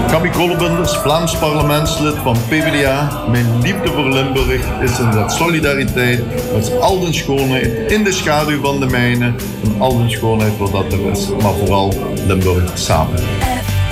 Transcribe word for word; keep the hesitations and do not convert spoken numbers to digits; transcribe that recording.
Cammy Kollebunders, Vlaams parlementslid van P V D A. Mijn liefde voor Limburg is in dat solidariteit met al de schoonheid in de schaduw van de mijnen. En al de schoonheid wat dat er is, maar vooral Limburg samen.